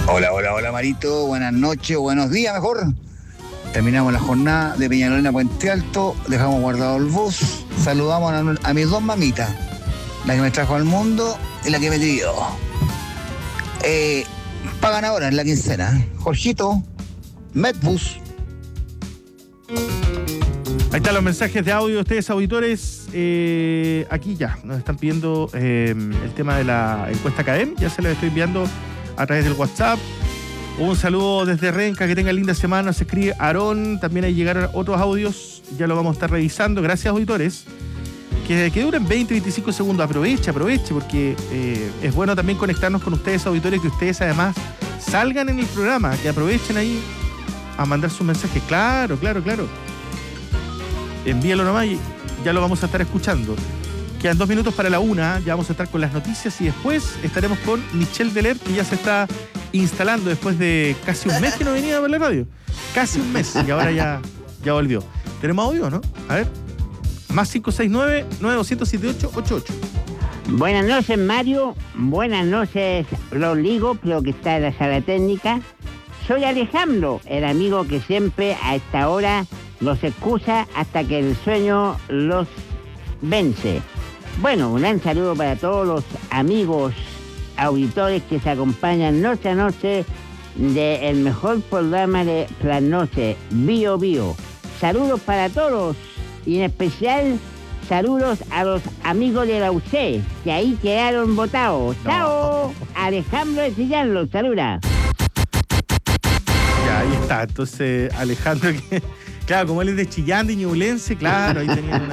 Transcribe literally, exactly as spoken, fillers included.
Hola, hola, hola Marito, buenas noches, buenos días mejor. Terminamos la jornada de Peñalolén a Puente Alto, dejamos guardado el bus, saludamos a, a mis dos mamitas, la que me trajo al mundo y la que me dio. Eh, pagan ahora en la quincena, Jorgito, Medbus. Ahí están los mensajes de audio de ustedes, auditores. Eh, aquí ya nos están pidiendo eh, el tema de la encuesta Cadem. Ya se les estoy enviando a través del WhatsApp. Un saludo desde Renca, que tengan linda semana. Se escribe Aarón. También ahí llegaron otros audios. Ya lo vamos a estar revisando. Gracias, auditores. Que, que duren veinte, veinticinco segundos. Aproveche, aproveche, porque eh, es bueno también conectarnos con ustedes, auditores, que ustedes además salgan en el programa, que aprovechen ahí a mandar sus mensajes. Claro, claro, claro. Envíalo nomás y ya lo vamos a estar escuchando. Quedan dos minutos para la una, ya vamos a estar con las noticias y después estaremos con Michelle Deler, que ya se está instalando después de casi un mes que no venía a ver la radio. Casi un mes y ahora ya, ya volvió. ¿Tenemos audio, no? A ver. Más cinco seis nueve, nueve dos cero siete ocho ocho ocho. Buenas noches, Mario. Buenas noches, Rodrigo, creo que está en la sala técnica. Soy Alejandro, el amigo que siempre a esta hora los excusa hasta que el sueño los vence. Bueno, un gran saludo para todos los amigos auditores que se acompañan noche a noche del mejor programa de la noche, Bio Bio. Saludos para todos y en especial saludos a los amigos de la U C, que ahí quedaron votados. No. ¡Chao! Alejandro de Chillán los saluda. Ya, ahí está. Entonces, Alejandro, que, claro, como él es de Chillán, de Ñublense, claro, ahí tenía una...